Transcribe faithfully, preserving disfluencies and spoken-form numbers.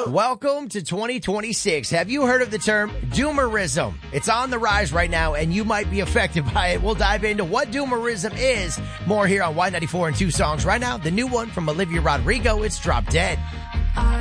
Welcome to twenty twenty-six. Have you heard of the term doomerism? It's on the rise right now, and you might be affected by it. We'll dive into what doomerism is. More here on Y ninety-four and two songs right now. The new one from Olivia Rodrigo, it's Drop Dead.